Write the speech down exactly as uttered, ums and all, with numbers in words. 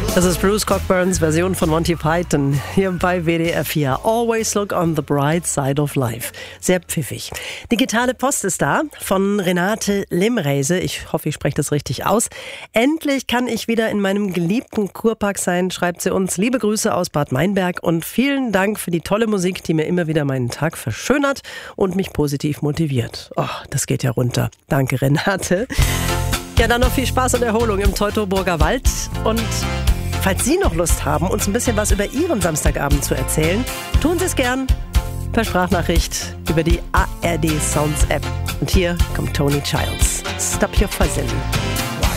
Das ist Bruce Cockburns Version von Monty Python hier bei W D R vier. Always look on the bright side of life. Sehr pfiffig. Digitale Post ist da von Renate Limreise. Ich hoffe, ich spreche das richtig aus. Endlich kann ich wieder in meinem geliebten Kurpark sein, schreibt sie uns. Liebe Grüße aus Bad Meinberg und vielen Dank für die tolle Musik, die mir immer wieder meinen Tag verschönert und mich positiv motiviert. Oh, das geht ja runter. Danke, Renate. Ja, dann noch viel Spaß und Erholung im Teutoburger Wald. Und falls Sie noch Lust haben, uns ein bisschen was über Ihren Samstagabend zu erzählen, tun Sie es gern per Sprachnachricht über die A R D Sounds App. Und hier kommt Tony Childs. Stop Your Fuzzin'.